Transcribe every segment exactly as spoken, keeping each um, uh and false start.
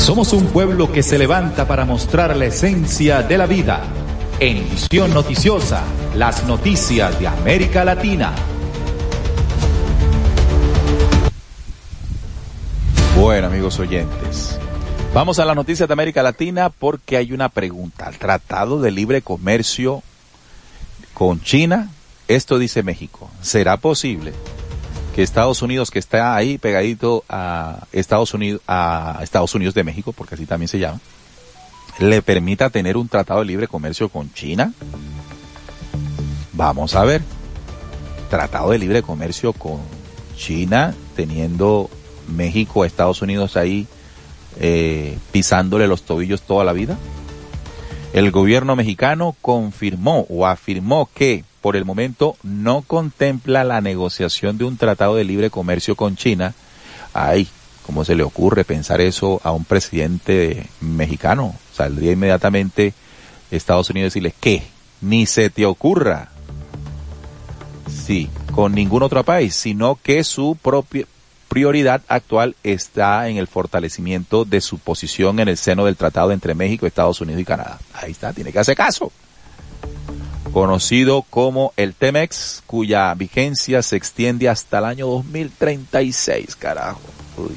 Somos un pueblo que se levanta para mostrar la esencia de la vida. En Visión Noticiosa, las noticias de América Latina. Bueno, amigos oyentes, vamos a las noticias de América Latina porque hay una pregunta. ¿El Tratado de Libre Comercio con China? Esto dice México. ¿Será posible que Estados Unidos, que está ahí pegadito a Estados Unidos, a Estados Unidos de México, porque así también se llama, le permita tener un tratado de libre comercio con China? Vamos a ver. Tratado de libre comercio con China, teniendo México, Estados Unidos ahí eh, pisándole los tobillos toda la vida. El gobierno mexicano confirmó o afirmó que por el momento no contempla la negociación de un tratado de libre comercio con China. Ay, ¿cómo se le ocurre pensar eso a un presidente mexicano? Saldría inmediatamente Estados Unidos y decirle, ¿qué? Ni se te ocurra. Sí, con ningún otro país, sino que su propia prioridad actual está en el fortalecimiento de su posición en el seno del tratado entre México, Estados Unidos y Canadá. Ahí está, tiene que hacer caso. Conocido como el TEMEX, cuya vigencia se extiende hasta el año dos mil treinta y seis, carajo. Uy.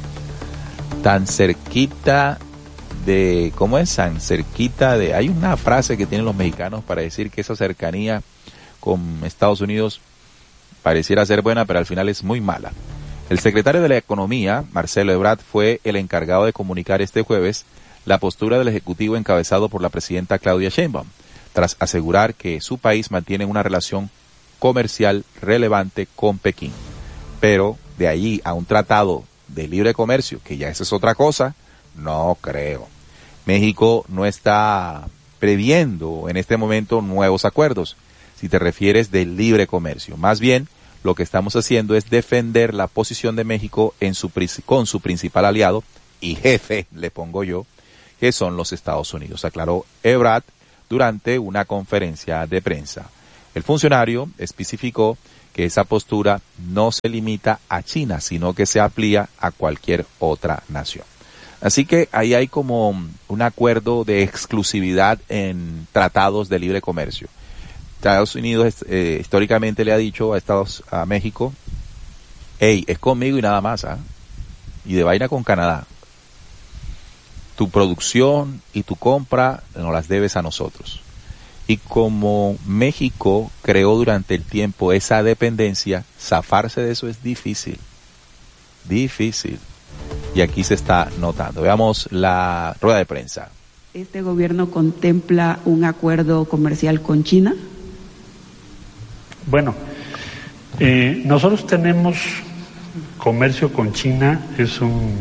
Tan cerquita de, ¿cómo es? Tan cerquita de, hay una frase que tienen los mexicanos para decir que esa cercanía con Estados Unidos pareciera ser buena, pero al final es muy mala. El secretario de la Economía, Marcelo Ebrard, fue el encargado de comunicar este jueves la postura del Ejecutivo encabezado por la presidenta Claudia Sheinbaum, tras asegurar que su país mantiene una relación comercial relevante con Pekín. Pero de allí a un tratado de libre comercio, que ya esa es otra cosa, no creo. México no está previendo en este momento nuevos acuerdos, si te refieres de libre comercio. Más bien, lo que estamos haciendo es defender la posición de México en su, con su principal aliado y jefe, le pongo yo, que son los Estados Unidos, aclaró Ebrard durante una conferencia de prensa. El funcionario especificó que esa postura no se limita a China, sino que se amplía a cualquier otra nación. Así que ahí hay como un acuerdo de exclusividad en tratados de libre comercio. Estados Unidos eh, históricamente le ha dicho a Estados a México, hey, es conmigo y nada más, ¿ah? Y de vaina con Canadá. Tu producción y tu compra nos las debes a nosotros. Y como México creó durante el tiempo esa dependencia, zafarse de eso es difícil. Difícil. Y aquí se está notando. Veamos la rueda de prensa. ¿Este gobierno contempla un acuerdo comercial con China? Bueno, eh, nosotros tenemos comercio con China, es un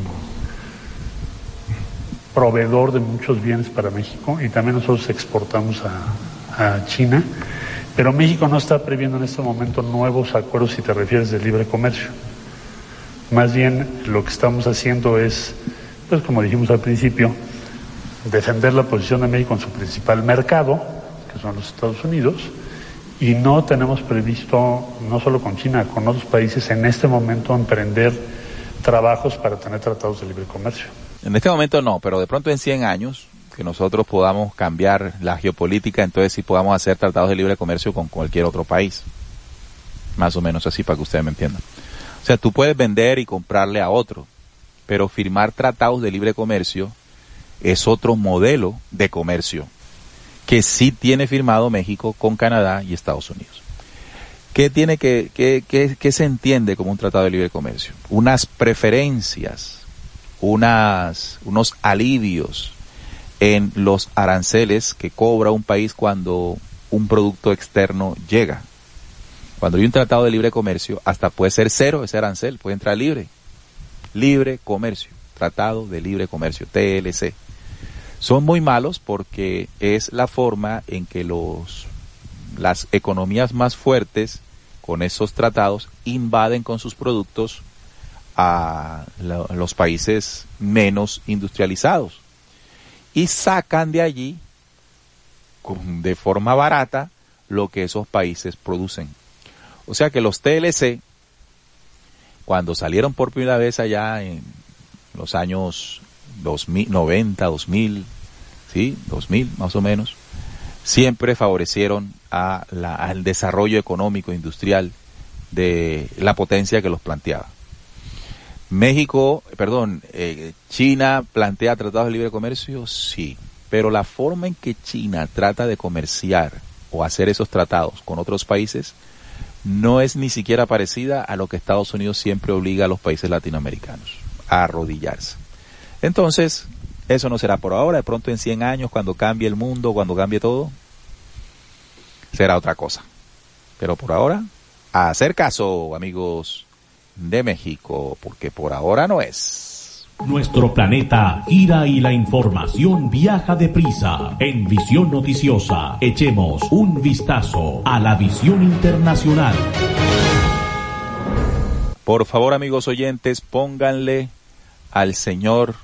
proveedor de muchos bienes para México y también nosotros exportamos a, a China, pero México no está previendo en este momento nuevos acuerdos si te refieres de libre comercio. Más bien lo que estamos haciendo es, pues como dijimos al principio, defender la posición de México en su principal mercado, que son los Estados Unidos, y no tenemos previsto, no solo con China, con otros países en este momento emprender trabajos para tener tratados de libre comercio. En este momento no, pero de pronto en cien años que nosotros podamos cambiar la geopolítica, entonces sí podamos hacer tratados de libre comercio con cualquier otro país. Más o menos así para que ustedes me entiendan. O sea, tú puedes vender y comprarle a otro, pero firmar tratados de libre comercio es otro modelo de comercio que sí tiene firmado México con Canadá y Estados Unidos. ¿Qué tiene que, qué, qué, qué se entiende como un tratado de libre comercio? Unas preferencias, unas, unos alivios en los aranceles que cobra un país cuando un producto externo llega. Cuando hay un tratado de libre comercio, hasta puede ser cero ese arancel, puede entrar libre. Libre comercio, tratado de libre comercio, T L C. Son muy malos porque es la forma en que los, las economías más fuertes con esos tratados invaden con sus productos a la, los países menos industrializados y sacan de allí con, de forma barata lo que esos países producen. O sea que los T L C, cuando salieron por primera vez allá en los años dos mil, noventa, dos mil, sí, dos mil más o menos, siempre favorecieron a la, al desarrollo económico industrial de la potencia que los planteaba. México, perdón, eh, China plantea tratados de libre comercio, sí, pero la forma en que China trata de comerciar o hacer esos tratados con otros países no es ni siquiera parecida a lo que Estados Unidos siempre obliga a los países latinoamericanos, a arrodillarse. Entonces, eso no será por ahora, de pronto en cien años, cuando cambie el mundo, cuando cambie todo, será otra cosa. Pero por ahora, a hacer caso, amigos de México, porque por ahora no es. Nuestro planeta gira y la información viaja deprisa. En Visión Noticiosa, echemos un vistazo a la visión internacional. Por favor, amigos oyentes, pónganle al señor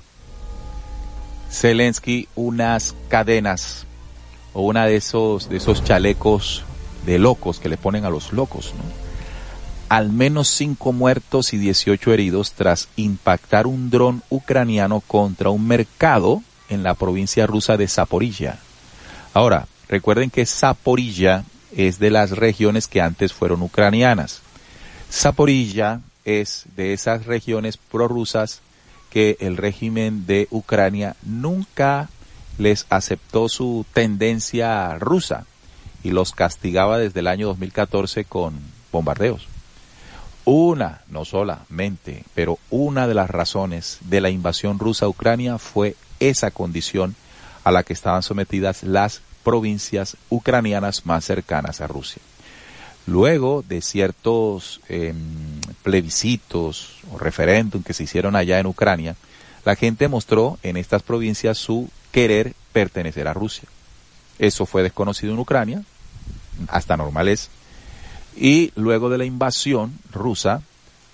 Zelensky unas cadenas o una de esos, de esos chalecos de locos que le ponen a los locos, ¿no? Al menos cinco muertos y dieciocho heridos tras impactar un dron ucraniano contra un mercado en la provincia rusa de Zaporilla. Ahora, recuerden que Zaporilla es de las regiones que antes fueron ucranianas. Zaporilla es de esas regiones prorrusas que el régimen de Ucrania nunca les aceptó su tendencia rusa y los castigaba desde el año dos mil catorce con bombardeos. Una, no solamente, pero una de las razones de la invasión rusa a Ucrania fue esa condición a la que estaban sometidas las provincias ucranianas más cercanas a Rusia. Luego de ciertos eh, plebiscitos o referéndum que se hicieron allá en Ucrania, la gente mostró en estas provincias su querer pertenecer a Rusia. Eso fue desconocido en Ucrania, hasta normal es. Y luego de la invasión rusa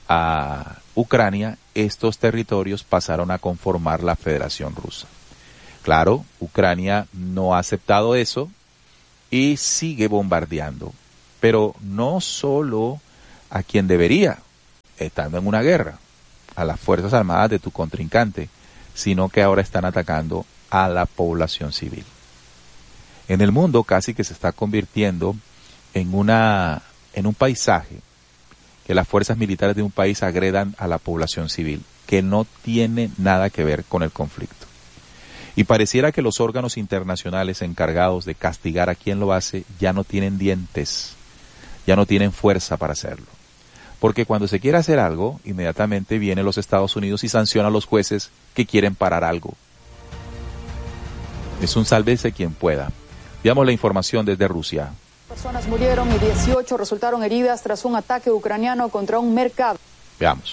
a Ucrania, estos territorios pasaron a conformar la Federación Rusa. Claro, Ucrania no ha aceptado eso y sigue bombardeando, pero no solo a quien debería, estando en una guerra, a las Fuerzas Armadas de tu contrincante, sino que ahora están atacando a la población civil. En el mundo casi que se está convirtiendo en una en un paisaje que las fuerzas militares de un país agredan a la población civil, que no tiene nada que ver con el conflicto. Y pareciera que los órganos internacionales encargados de castigar a quien lo hace ya no tienen dientes, ya no tienen fuerza para hacerlo. Porque cuando se quiere hacer algo, inmediatamente vienen los Estados Unidos y sanciona a los jueces que quieren parar algo. Es un sálvese quien pueda. Veamos la información desde Rusia. Personas murieron y dieciocho resultaron heridas tras un ataque ucraniano contra un mercado. Veamos.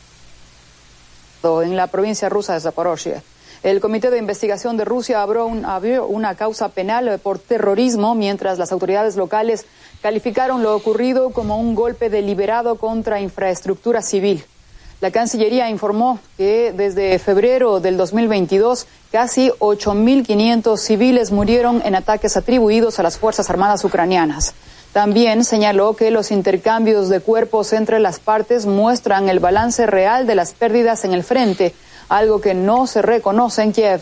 En la provincia rusa de Zaporozhye. El Comité de Investigación de Rusia abrió, un, abrió una causa penal por terrorismo, mientras las autoridades locales calificaron lo ocurrido como un golpe deliberado contra infraestructura civil. La Cancillería informó que desde febrero del dos mil veintidós, casi ocho mil quinientos civiles murieron en ataques atribuidos a las Fuerzas Armadas ucranianas. También señaló que los intercambios de cuerpos entre las partes muestran el balance real de las pérdidas en el frente, algo que no se reconoce en Kiev.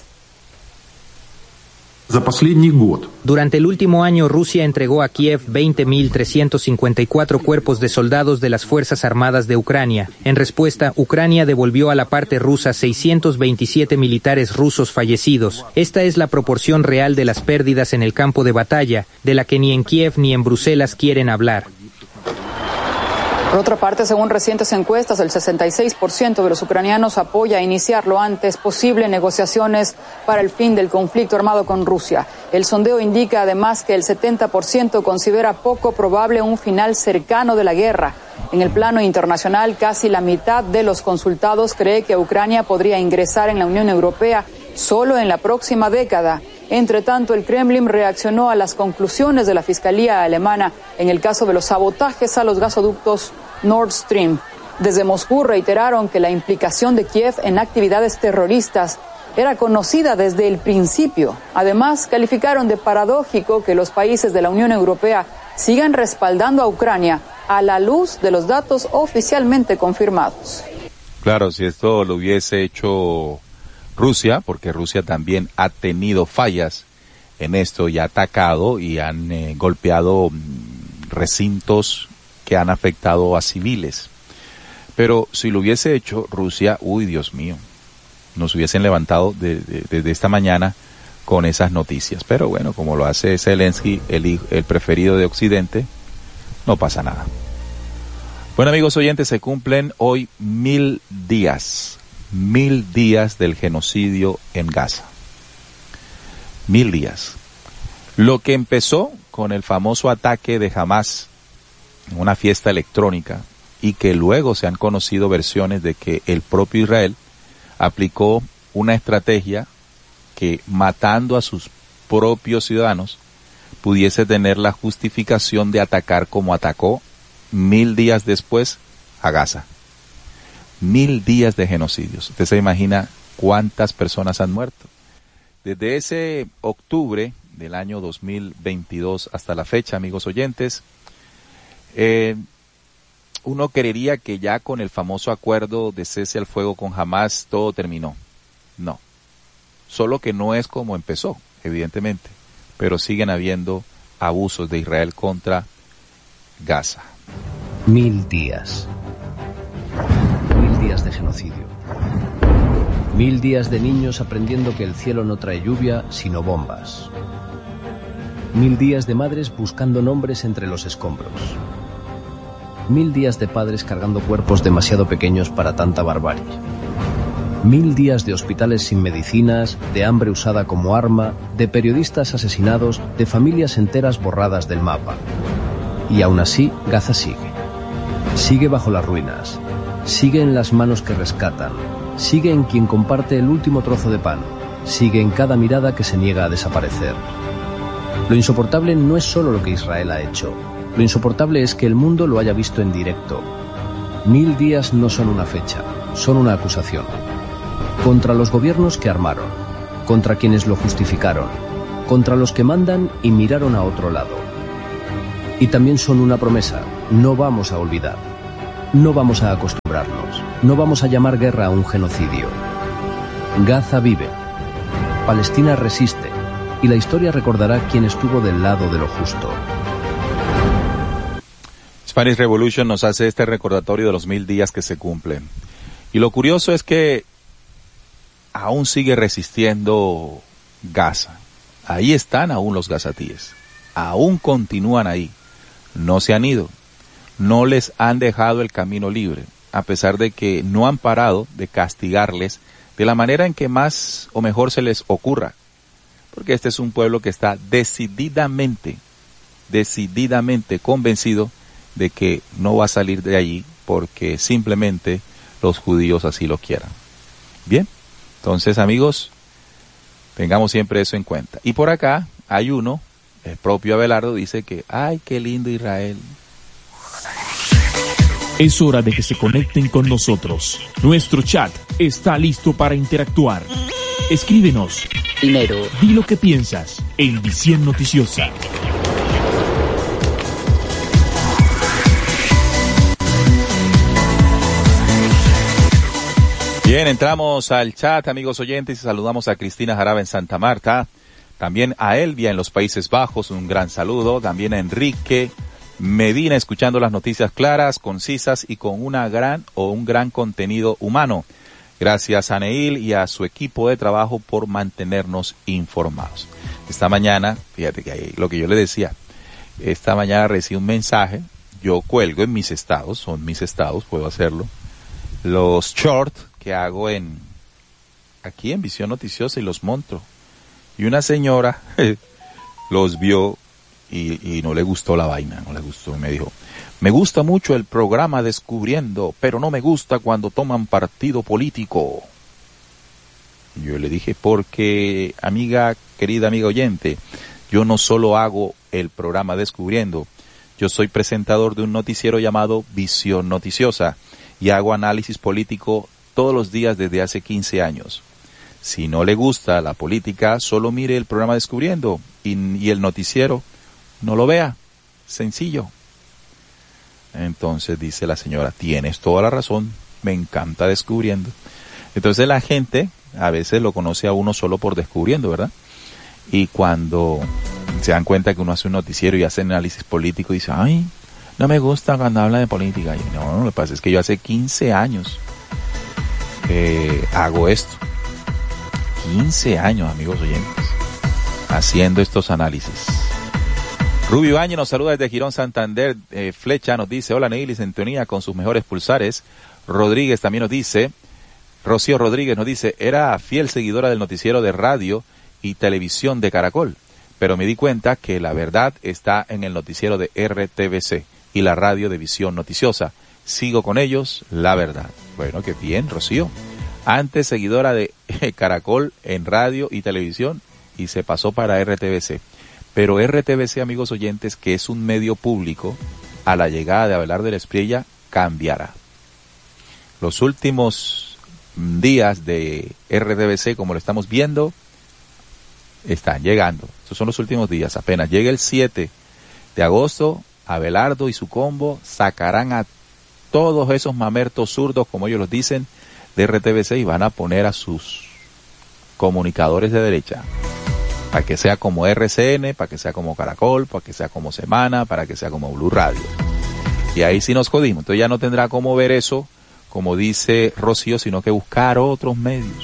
Durante el último año, Rusia entregó a Kiev veinte mil trescientos cincuenta y cuatro cuerpos de soldados de las Fuerzas Armadas de Ucrania. En respuesta, Ucrania devolvió a la parte rusa seiscientos veintisiete militares rusos fallecidos. Esta es la proporción real de las pérdidas en el campo de batalla, de la que ni en Kiev ni en Bruselas quieren hablar. Por otra parte, según recientes encuestas, el sesenta y seis por ciento de los ucranianos apoya iniciar lo antes posible negociaciones para el fin del conflicto armado con Rusia. El sondeo indica además que el setenta por ciento considera poco probable un final cercano de la guerra. En el plano internacional, casi la mitad de los consultados cree que Ucrania podría ingresar en la Unión Europea solo en la próxima década. Entre tanto, el Kremlin reaccionó a las conclusiones de la Fiscalía alemana en el caso de los sabotajes a los gasoductos Nord Stream. Desde Moscú reiteraron que la implicación de Kiev en actividades terroristas era conocida desde el principio. Además, calificaron de paradójico que los países de la Unión Europea sigan respaldando a Ucrania a la luz de los datos oficialmente confirmados. Claro, si esto lo hubiese hecho Rusia, porque Rusia también ha tenido fallas en esto y ha atacado y han eh, golpeado mm, recintos que han afectado a civiles. Pero si lo hubiese hecho Rusia, uy, Dios mío, nos hubiesen levantado desde de, de esta mañana con esas noticias. Pero bueno, como lo hace Zelensky, el, hijo, el preferido de Occidente, no pasa nada. Bueno, amigos oyentes, se cumplen hoy mil días, mil días del genocidio en Gaza. Mil días. Lo que empezó con el famoso ataque de Hamás en una fiesta electrónica y que luego se han conocido versiones de que el propio Israel aplicó una estrategia que matando a sus propios ciudadanos pudiese tener la justificación de atacar como atacó mil días después a Gaza. Mil días de genocidios. Usted se imagina cuántas personas han muerto. Desde ese octubre del año dos mil veintidós hasta la fecha, amigos oyentes, eh, uno creería que ya con el famoso acuerdo de cese al fuego con Hamás todo terminó. No. Solo que no es como empezó, evidentemente, pero siguen habiendo abusos de Israel contra Gaza. Mil días. Mil días de genocidio. Mil días de niños aprendiendo que el cielo no trae lluvia, sino bombas. Mil días de madres buscando nombres entre los escombros. Mil días de padres cargando cuerpos demasiado pequeños para tanta barbarie. Mil días de hospitales sin medicinas, de hambre usada como arma, de periodistas asesinados, de familias enteras borradas del mapa. Y aún así, Gaza sigue. Sigue bajo las ruinas. Sigue en las manos que rescatan. Sigue en quien comparte el último trozo de pan. Sigue en cada mirada que se niega a desaparecer. Lo insoportable no es solo lo que Israel ha hecho. Lo insoportable es que el mundo lo haya visto en directo. Mil días no son una fecha, son una acusación. Contra los gobiernos que armaron, contra quienes lo justificaron, contra los que mandan y miraron a otro lado. Y también son una promesa, no vamos a olvidar, no vamos a acostumbrarnos, no vamos a llamar guerra a un genocidio. Gaza vive, Palestina resiste, y la historia recordará quién estuvo del lado de lo justo. Spanish Revolution nos hace este recordatorio de los mil días que se cumplen. Y lo curioso es que aún sigue resistiendo Gaza. Ahí están aún los gazatíes. Aún continúan ahí. No se han ido. No les han dejado el camino libre, a pesar de que no han parado de castigarles de la manera en que más o mejor se les ocurra. Porque este es un pueblo que está decididamente, decididamente convencido de que no va a salir de allí porque simplemente los judíos así lo quieran. Bien. Entonces, amigos, tengamos siempre eso en cuenta. Y por acá hay uno, el propio Abelardo, dice que, ¡ay, qué lindo Israel! Es hora de que se conecten con nosotros. Nuestro chat está listo para interactuar. Escríbenos. Dinero. Di lo que piensas en Visión Noticiosa. Bien, entramos al chat, amigos oyentes, y saludamos a Cristina Jaraba en Santa Marta, también a Elvia en los Países Bajos, un gran saludo, también a Enrique Medina, escuchando las noticias claras, concisas y con una gran o un gran contenido humano. Gracias a Neil y a su equipo de trabajo por mantenernos informados. Esta mañana, fíjate que ahí, lo que yo le decía, esta mañana recibí un mensaje, yo cuelgo en mis estados, son mis estados, puedo hacerlo, los shorts que hago en aquí en Visión Noticiosa y los monto. Y una señora los vio y, y no le gustó la vaina, no le gustó. Me dijo, me gusta mucho el programa Descubriendo, pero no me gusta cuando toman partido político. Yo le dije, porque, amiga, querida amiga oyente, yo no solo hago el programa Descubriendo, yo soy presentador de un noticiero llamado Visión Noticiosa y hago análisis político todos los días desde hace quince años. Si no le gusta la política, solo mire el programa Descubriendo y, y el noticiero no lo vea. Sencillo. Entonces dice la señora, tienes toda la razón, me encanta Descubriendo. Entonces la gente, a veces lo conoce a uno solo por descubriendo, ¿verdad? Y cuando se dan cuenta que uno hace un noticiero y hace análisis político, dice, ay, no me gusta cuando habla de política. Y no, no, lo que pasa es que yo hace quince años eh, hago esto. quince años, amigos oyentes, haciendo estos análisis. Rubio Bañez nos saluda desde Girón, Santander. Eh, Flecha nos dice, hola Neil y sintonía con sus mejores pulsares. Rodríguez también nos dice, Rocío Rodríguez nos dice, era fiel seguidora del noticiero de radio y televisión de Caracol, pero me di cuenta que la verdad está en el noticiero de R T V C y la radio de Visión Noticiosa. Sigo con ellos, la verdad. Bueno, qué bien, Rocío. Antes seguidora de Caracol en radio y televisión y se pasó para R T V C. Pero R T V C, amigos oyentes, que es un medio público, a la llegada de Abelardo Espriella, cambiará. Los últimos días de R T V C, como lo estamos viendo, están llegando. Estos son los últimos días. Apenas llegue el siete de agosto, Abelardo y su combo sacarán a todos esos mamertos zurdos, como ellos los dicen, de R T V C y van a poner a sus comunicadores de derecha. Para que sea como R C N, para que sea como Caracol, para que sea como Semana, para que sea como Blue Radio. Y ahí sí nos jodimos. Entonces ya no tendrá cómo ver eso, como dice Rocío, sino que buscar otros medios.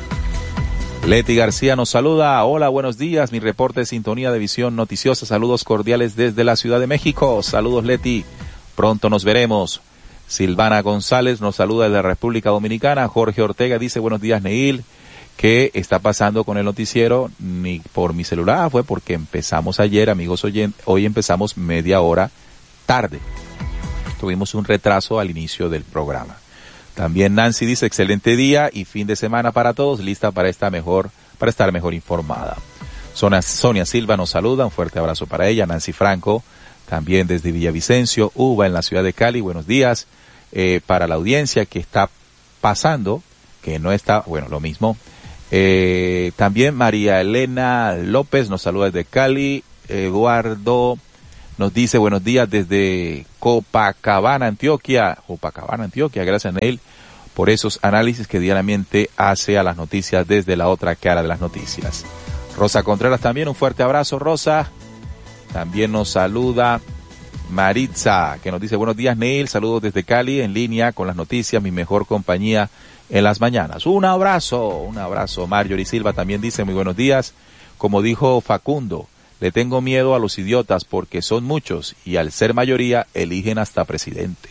Leti García nos saluda. Hola, buenos días. Mi reporte de sintonía de Visión Noticiosa. Saludos cordiales desde la Ciudad de México. Saludos, Leti. Pronto nos veremos. Silvana González nos saluda desde la República Dominicana. Jorge Ortega dice, buenos días, Neil. ¿Qué está pasando con el noticiero? Ni por mi celular, fue porque empezamos ayer, amigos oyentes. Hoy empezamos media hora tarde. Tuvimos un retraso al inicio del programa. También Nancy dice, excelente día y fin de semana para todos, lista para esta mejor, para estar mejor informada. Sonia, Sonia Silva nos saluda, un fuerte abrazo para ella. Nancy Franco, también desde Villavicencio, Uva en la ciudad de Cali, buenos días. Eh, para la audiencia que está pasando, que no está, bueno, lo mismo. Eh, también María Elena López nos saluda desde Cali. Eduardo nos dice buenos días desde Copacabana, Antioquia. Copacabana, Antioquia. Gracias, Neil, por esos análisis que diariamente hace a las noticias desde la otra cara de las noticias. Rosa Contreras también, un fuerte abrazo, Rosa. También nos saluda Maritza, que nos dice buenos días, Neil. Saludos desde Cali, en línea con las noticias, mi mejor compañía en las mañanas. Un abrazo, un abrazo. Marjorie Silva también dice muy buenos días. Como dijo Facundo, le tengo miedo a los idiotas porque son muchos y al ser mayoría eligen hasta presidente.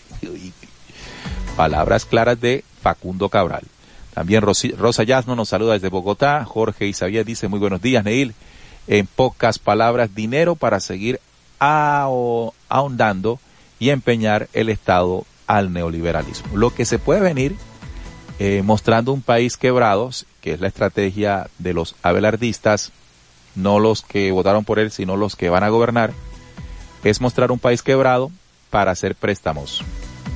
Palabras claras de Facundo Cabral. También Rosi, Rosa Yasno nos saluda desde Bogotá. Jorge Isabel dice muy buenos días, Neil. En pocas palabras, dinero para seguir ahondando y empeñar el Estado al neoliberalismo. Lo que se puede venir Eh, mostrando un país quebrado, que es la estrategia de los abelardistas, no los que votaron por él, sino los que van a gobernar, es mostrar un país quebrado para hacer préstamos.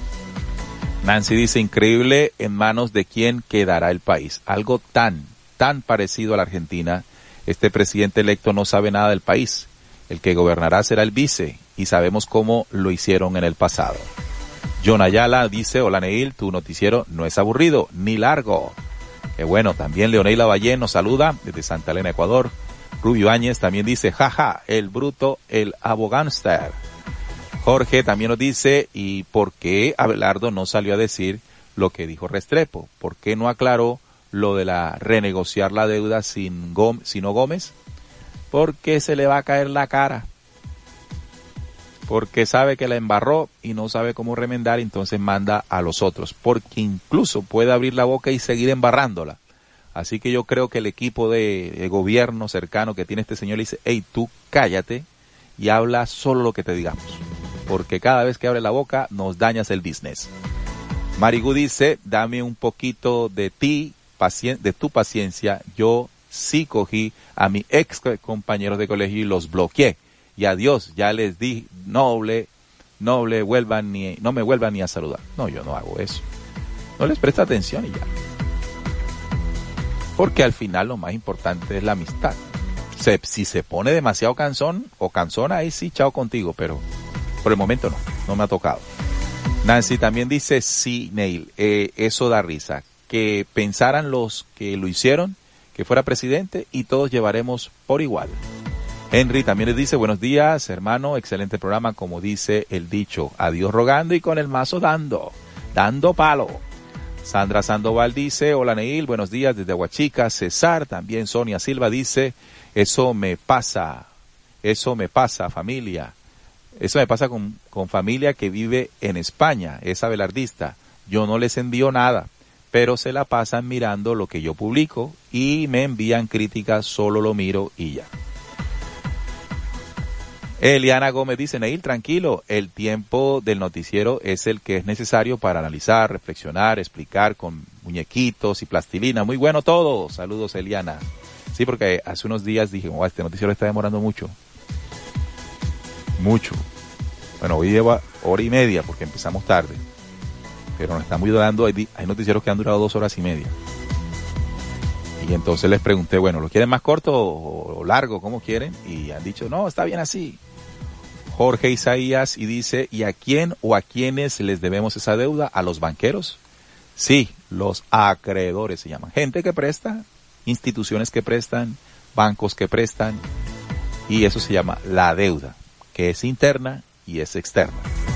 Nancy dice, increíble en manos de quién quedará el país. Algo tan, tan parecido a la Argentina. Este presidente electo no sabe nada del país. El que gobernará será el vice, y sabemos cómo lo hicieron en el pasado. John Ayala dice, hola Neil, tu noticiero no es aburrido, ni largo. Que bueno, también Leonela Ballén nos saluda desde Santa Elena, Ecuador. Rubio Áñez también dice, jaja, el bruto, el abogánster. Jorge también nos dice, ¿y por qué Abelardo no salió a decir lo que dijo Restrepo? ¿Por qué no aclaró lo de la renegociar la deuda sin Gómez, sino Gómez? Porque se le va a caer la cara. Porque sabe que la embarró y no sabe cómo remendar, entonces manda a los otros, porque incluso puede abrir la boca y seguir embarrándola. Así que yo creo que el equipo de, de gobierno cercano que tiene este señor le dice, hey, tú cállate y habla solo lo que te digamos, porque cada vez que abre la boca nos dañas el business. Marigu dice, dame un poquito de ti, pacien- de tu paciencia, yo sí cogí a mis ex compañeros de colegio y los bloqueé. Y adiós, ya les di, noble, noble, vuelvan ni, no me vuelvan ni a saludar. No, yo no hago eso. No les presta atención y ya. Porque al final lo más importante es la amistad. Se, si se pone demasiado cansón o cansona, ahí sí, chao contigo, pero por el momento no, no me ha tocado. Nancy también dice, sí, Neil, eh, eso da risa. que pensaran los que lo hicieron, que fuera presidente, y todos llevaremos por igual. Henry también les dice, buenos días, hermano, excelente programa, como dice el dicho, a Dios rogando y con el mazo dando, dando palo. Sandra Sandoval dice, hola Neil, buenos días desde Huachica. César, también Sonia Silva dice, eso me pasa, eso me pasa familia, eso me pasa con, con familia que vive en España, es abelardista, yo no les envío nada, pero se la pasan mirando lo que yo publico y me envían críticas, solo lo miro y ya. Eliana Gómez dice, Neil, tranquilo, el tiempo del noticiero es el que es necesario para analizar, reflexionar, explicar con muñequitos y plastilina. Muy bueno todo. Saludos, Eliana. Sí, porque hace unos días dije, oh, este noticiero está demorando mucho. Mucho. Bueno, hoy lleva hora y media porque empezamos tarde. Pero nos estamos ayudando, hay, hay noticieros que han durado dos horas y media. Y entonces les pregunté, bueno, ¿lo quieren más corto o, o largo? ¿Cómo quieren? Y han dicho, no, está bien así. Jorge Isaías y dice, ¿y a quién o a quiénes les debemos esa deuda? ¿A los banqueros? Sí, los acreedores se llaman. Gente que presta, instituciones que prestan, bancos que prestan, y eso se llama la deuda, que es interna y es externa.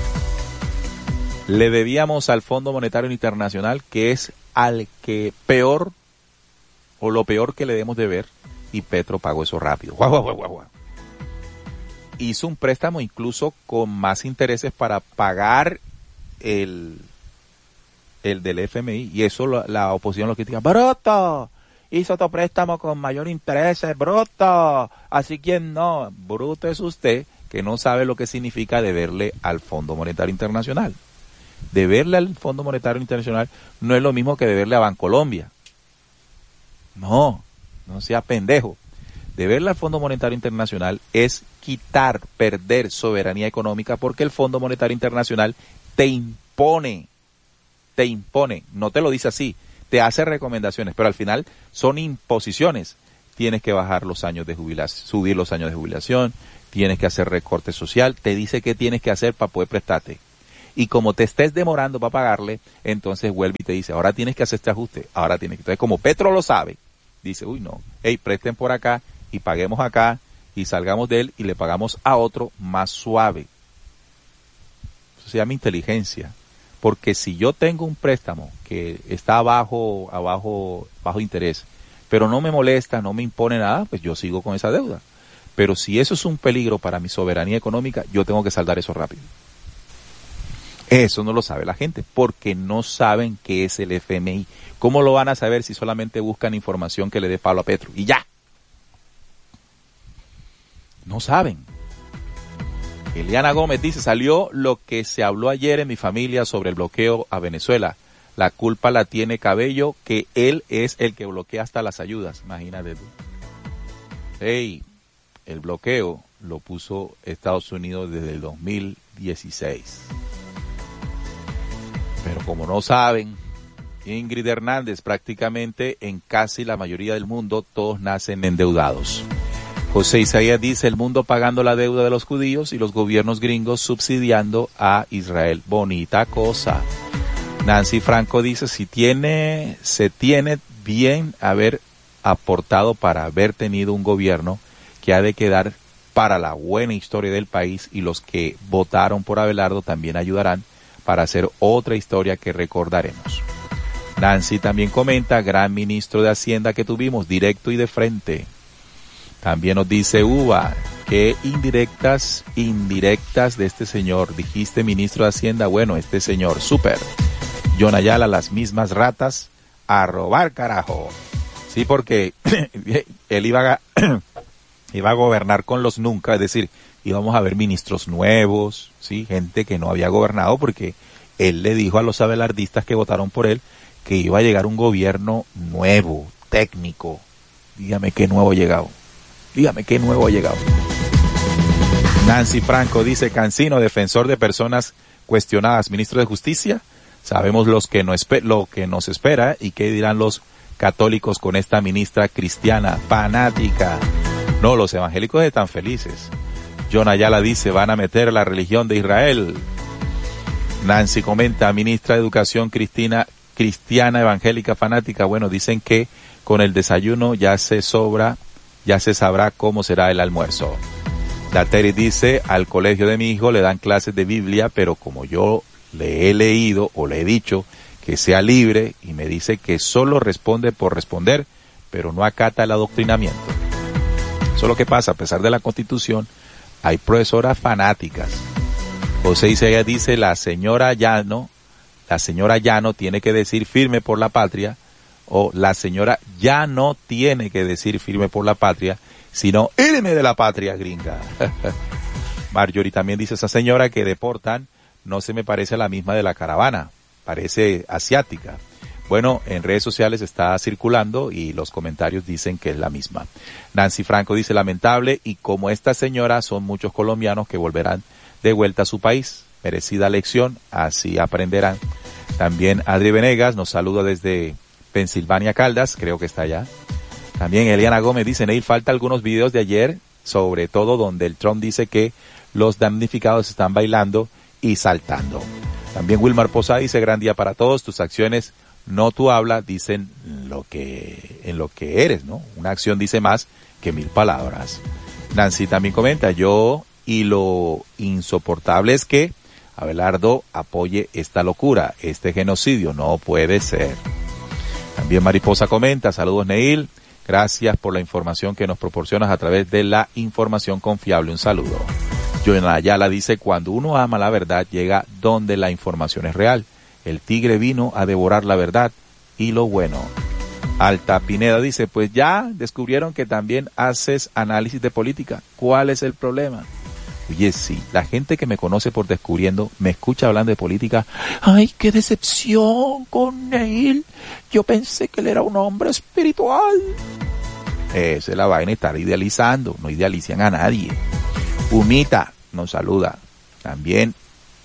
Le debíamos al Fondo Monetario Internacional, que es al que peor, o lo peor que le debemos deber, y Petro pagó eso rápido. Guau, guau, guau, guau. Hizo un préstamo incluso con más intereses para pagar el, el del F M I, y eso la, la oposición lo critica. ¡Bruto! Hizo otro préstamo con mayor intereses, bruto. Así que no, bruto es usted que no sabe lo que significa deberle al Fondo Monetario Internacional. Deberle al Fondo Monetario Internacional no es lo mismo que deberle a Bancolombia. No, no sea pendejo. Deberle al Fondo Monetario Internacional es quitar, perder soberanía económica, porque el Fondo Monetario Internacional te impone, te impone, no te lo dice así, te hace recomendaciones, pero al final son imposiciones. Tienes que bajar los años de jubilación, subir los años de jubilación, tienes que hacer recorte social, te dice qué tienes que hacer para poder prestarte. Y como te estés demorando para pagarle, entonces vuelve y te dice, ahora tienes que hacer este ajuste, ahora tienes que. Entonces, como Petro lo sabe, dice, uy no, hey, presten por acá y paguemos acá y salgamos de él y le pagamos a otro más suave. Eso se llama inteligencia. Porque si yo tengo un préstamo que está abajo, abajo, bajo interés, pero no me molesta, no me impone nada, pues yo sigo con esa deuda. Pero si eso es un peligro para mi soberanía económica, yo tengo que saldar eso rápido. Eso no lo sabe la gente, porque no saben qué es el F M I. ¿Cómo lo van a saber si solamente buscan información que le dé palo a Petro? Y ya. No saben. Eliana Gómez dice, salió lo que se habló ayer en mi familia sobre el bloqueo a Venezuela. La culpa la tiene Cabello, que él es el que bloquea hasta las ayudas. Imagínate tú. Hey, el bloqueo lo puso Estados Unidos desde el dos mil dieciséis. Pero como no saben, Ingrid Hernández, prácticamente en casi la mayoría del mundo todos nacen endeudados. José Isaías dice, el mundo pagando la deuda de los judíos y los gobiernos gringos subsidiando a Israel. Bonita cosa. Nancy Franco dice, si tiene, se tiene bien haber aportado para haber tenido un gobierno que ha de quedar para la buena historia del país, y los que votaron por Abelardo también ayudarán para hacer otra historia que recordaremos. Nancy también comenta, gran ministro de Hacienda que tuvimos, directo y de frente. También nos dice Uva, qué indirectas, indirectas de este señor. Dijiste ministro de Hacienda, bueno, este señor, súper. John Ayala, las mismas ratas, a robar carajo. Sí, porque él iba a, iba a gobernar con los nunca, es decir, íbamos a ver ministros nuevos, sí, gente que no había gobernado, porque él le dijo a los abelardistas que votaron por él que iba a llegar un gobierno nuevo, técnico. Dígame qué nuevo ha llegado. Dígame qué nuevo ha llegado. Nancy Franco dice, Cancino, defensor de personas cuestionadas, ministro de Justicia. Sabemos los que no espe- lo que nos espera y qué dirán los católicos con esta ministra cristiana fanática. No, los evangélicos están felices. John Ayala dice, van a meter la religión de Israel. Nancy comenta, ministra de Educación Cristina cristiana, evangélica, fanática, bueno, dicen que con el desayuno ya se sobra, ya se sabrá cómo será el almuerzo. La Terry dice, al colegio de mi hijo le dan clases de Biblia, pero como yo le he leído o le he dicho que sea libre, y me dice que solo responde por responder, pero no acata el adoctrinamiento. Eso es lo que pasa, a pesar de la Constitución, hay profesoras fanáticas. José Isaías dice, la señora Llano, la señora Llano tiene que decir firme por la patria, o la señora ya no tiene que decir firme por la patria, sino irme de la patria gringa. Marjorie también dice, esa señora que deportan no se me parece a la misma de la caravana, parece asiática. Bueno, en redes sociales está circulando y los comentarios dicen que es la misma. Nancy Franco dice, lamentable, y como esta señora son muchos colombianos que volverán de vuelta a su país. Merecida lección, así aprenderán. También Adri Venegas nos saluda desde Pensilvania Caldas, creo que está allá. También Eliana Gómez dice, Neil, falta algunos videos de ayer, sobre todo donde el Trump dice que los damnificados están bailando y saltando. También Wilmar Posada dice, gran día para todos, tus acciones, no tu habla, dicen lo que, en lo que eres, ¿no? Una acción dice más que mil palabras. Nancy también comenta, yo, y lo insoportable es que Abelardo apoye esta locura, este genocidio, no puede ser. También Mariposa comenta, saludos Neil, gracias por la información que nos proporcionas a través de la información confiable, un saludo. Joana Ayala dice, cuando uno ama la verdad llega donde la información es real. El tigre vino a devorar la verdad y lo bueno. Alta Pineda dice, pues ya descubrieron que también haces análisis de política. ¿Cuál es el problema? Oye, sí, la gente que me conoce por Descubriendo me escucha hablando de política. ¡Ay, qué decepción con Neil! Yo pensé que él era un hombre espiritual. Esa es la vaina, estar idealizando. No idealizan a nadie. Humita nos saluda. También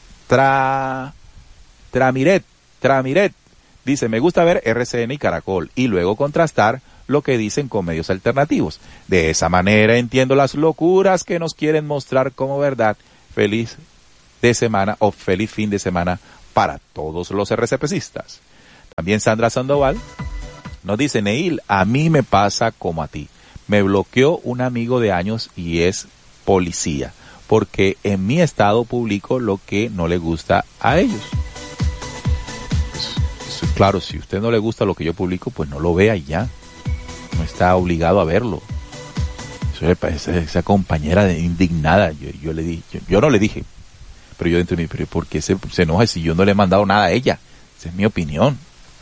Tra... Tramiret, Tramiret, dice, me gusta ver R C N y Caracol y luego contrastar lo que dicen con medios alternativos. De esa manera entiendo las locuras que nos quieren mostrar como verdad. Feliz de semana o feliz fin de semana para todos los RCPcistas. También Sandra Sandoval nos dice, Neil, a mí me pasa como a ti. Me bloqueó un amigo de años y es policía, porque en mi estado publico lo que no le gusta a ellos. Claro, si a usted no le gusta lo que yo publico, pues no lo vea y ya. No está obligado a verlo. Eso le parece a esa compañera de indignada. Yo, yo le dije, yo, yo no le dije, pero yo dentro de mí, pero ¿por qué se, se enoja si yo no le he mandado nada a ella? Esa es mi opinión.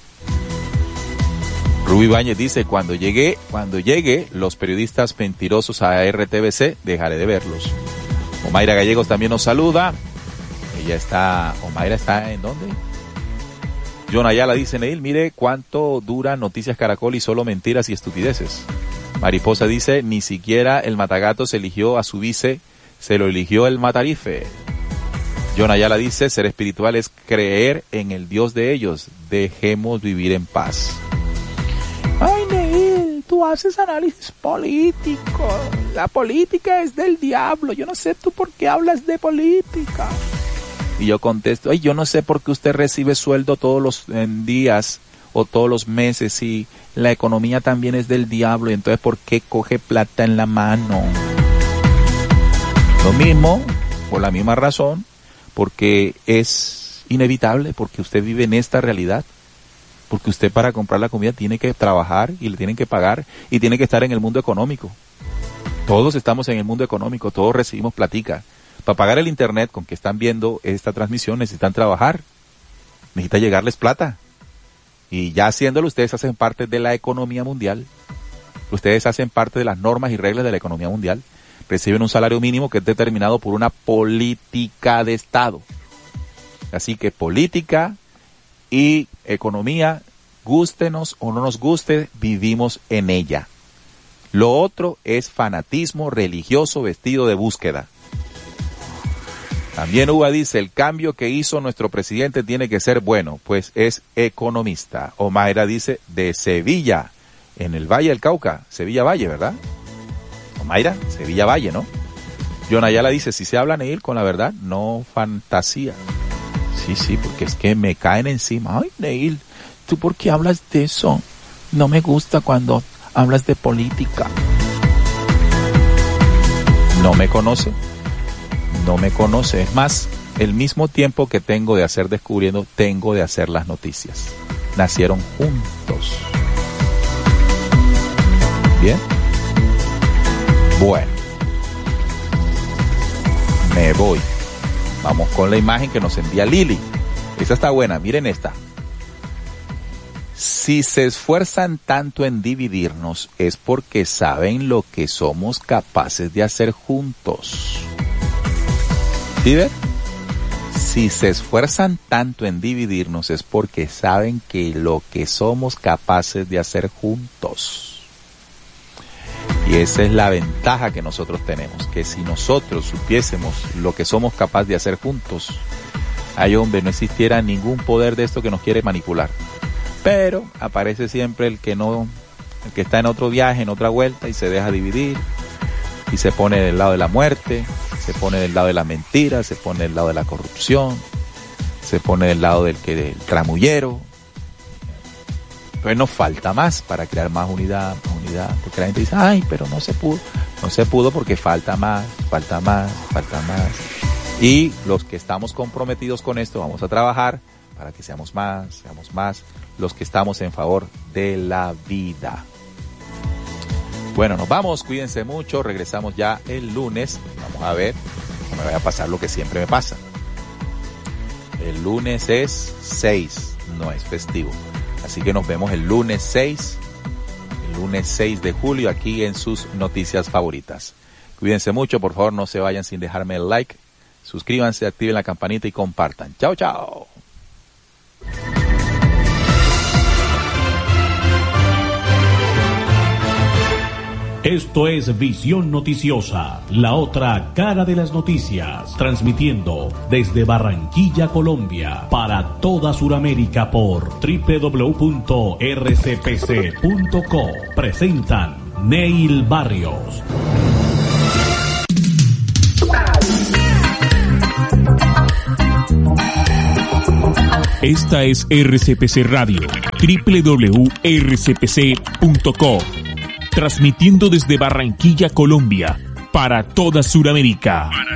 Rubí Báñez dice, cuando llegue, cuando llegue los periodistas mentirosos a R T V C, dejaré de verlos. Omaira Gallegos también nos saluda. Ella está, Omaira está ¿en dónde? John Ayala dice, Neil, mire cuánto dura Noticias Caracol y solo mentiras y estupideces. Mariposa dice, ni siquiera el Matagatos eligió a su vice, se lo eligió el Matarife. John Ayala dice, ser espiritual es creer en el Dios de ellos, dejemos vivir en paz. Ay, Neil, tú haces análisis político, la política es del diablo, yo no sé tú por qué hablas de política. Y yo contesto, ay, yo no sé por qué usted recibe sueldo todos los en días o todos los meses y la economía también es del diablo, y entonces ¿por qué coge plata en la mano? Lo mismo, por la misma razón, porque es inevitable, porque usted vive en esta realidad, porque usted para comprar la comida tiene que trabajar y le tienen que pagar y tiene que estar en el mundo económico. Todos estamos en el mundo económico, todos recibimos platica. Para pagar el internet con que están viendo esta transmisión necesitan trabajar, necesita llegarles plata. Y ya haciéndolo ustedes hacen parte de la economía mundial, ustedes hacen parte de las normas y reglas de la economía mundial, reciben un salario mínimo que es determinado por una política de Estado. Así que política y economía, gústenos o no nos guste, vivimos en ella. Lo otro es fanatismo religioso vestido de búsqueda. También Uva dice, el cambio que hizo nuestro presidente tiene que ser bueno, pues es economista. Omaira dice, de Sevilla, en el Valle del Cauca, Sevilla Valle, ¿verdad? Omaira, Sevilla Valle, ¿no? John Ayala dice, si se habla Neil con la verdad, no fantasía. Sí, sí, porque es que me caen encima. Ay, Neil, ¿tú por qué hablas de eso? No me gusta cuando hablas de política. No me conoce, no me conoce. Es más, el mismo tiempo que tengo de hacer Descubriendo, tengo de hacer las noticias. Nacieron juntos. ¿Bien? Bueno. Me voy. Vamos con la imagen que nos envía Lili. Esta está buena, miren esta. Si se esfuerzan tanto en dividirnos es porque saben lo que somos capaces de hacer juntos. ¿Sí ven? Si se esfuerzan tanto en dividirnos es porque saben que lo que somos capaces de hacer juntos. Y esa es la ventaja que nosotros tenemos, que si nosotros supiésemos lo que somos capaces de hacer juntos, ay hombre, no existiera ningún poder de esto que nos quiere manipular. Pero aparece siempre el que no, el que está en otro viaje, en otra vuelta y se deja dividir y se pone del lado de la muerte, se pone del lado de la mentira, se pone del lado de la corrupción, se pone del lado del que del tramullero. Pues nos falta más para crear más unidad, más unidad, porque la gente dice, ay, pero no se pudo, no se pudo porque falta más, falta más, falta más. Y los que estamos comprometidos con esto vamos a trabajar para que seamos más, seamos más los que estamos en favor de la vida. Bueno, nos vamos, cuídense mucho, regresamos ya el lunes. Vamos a ver, no me vaya a pasar lo que siempre me pasa. El lunes es seis, no es festivo. Así que nos vemos el lunes seis, el lunes seis de julio aquí en sus noticias favoritas. Cuídense mucho, por favor no se vayan sin dejarme el like, suscríbanse, activen la campanita y compartan. Chao, chao. Esto es Visión Noticiosa, la otra cara de las noticias, transmitiendo desde Barranquilla, Colombia, para toda Sudamérica por doble u doble u doble u punto erre ce pe ce punto co. Presentan Neil Barrios. Esta es erre ce pe ce Radio, doble u doble u doble u punto erre ce pe ce punto co. Transmitiendo desde Barranquilla, Colombia, para toda Sudamérica.